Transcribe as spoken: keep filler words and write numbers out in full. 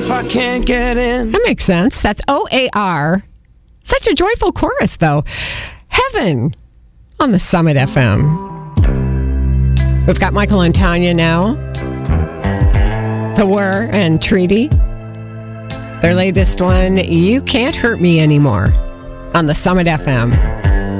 if I can't get in. That makes sense. That's O A R. Such a joyful chorus, though. Heaven on the Summit F M. We've got Michael and Tanya now. The Were and Treaty. Their latest one, You Can't Hurt Me Anymore, on the Summit F M.